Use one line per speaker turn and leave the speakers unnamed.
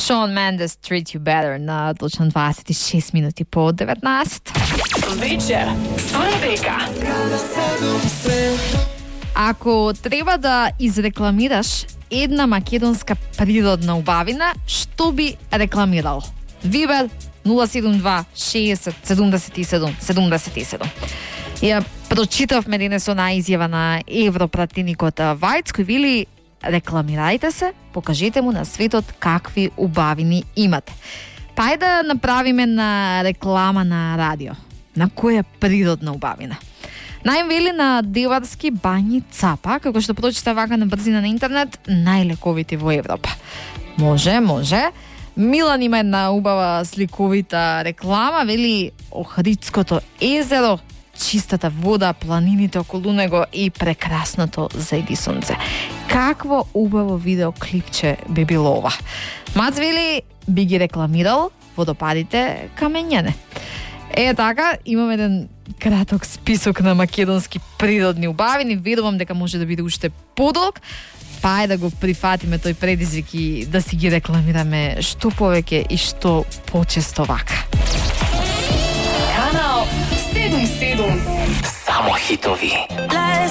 Shawn Mendes Treat You Better на точно 26 минути по 19.
Вечер с Младека.
Ако треба да изрекламираш една македонска природна убавина, што би рекламирал? Вибер 072 60 77 77. Ја прочитавме денес онаа изјава на европратеникот Вајц кој вели: рекламирајте се, покажете му на светот какви убавини имате. Па да направиме на реклама на радио. На која природна убавина? Највели на Деварски бањи Цапа, како што прочита вака на брзина на интернет, најлековити во Европа. Може. Милан има една убава сликовита реклама, вели Охридското езеро, чистата вода, планините околу него и прекрасното зајди сонце. Какво убаво видеоклипче би било ова? Мац вели би ги рекламирал водопадите Камењане. Така, имаме еден краток список на македонски природни убавини. Верувам дека може да биде уште подолг. Па да го прифатиме тој предизвик и да си ги рекламираме што повеќе и што почесто вака.
Канал 77. Само хитови.